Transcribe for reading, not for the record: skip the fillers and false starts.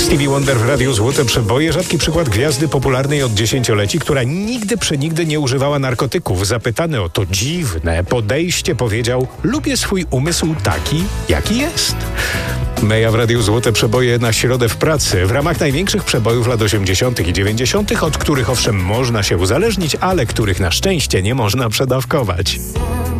Stevie Wonder w Radiu Złote Przeboje. Rzadki przykład gwiazdy popularnej od dziesięcioleci, która nigdy nie używała narkotyków. Zapytany o to dziwne podejście powiedział: lubię swój umysł taki, jaki jest. Meja w Radiu Złote Przeboje na środę w pracy w ramach największych przebojów lat 80. i 90., od których owszem można się uzależnić, ale których na szczęście nie można przedawkować.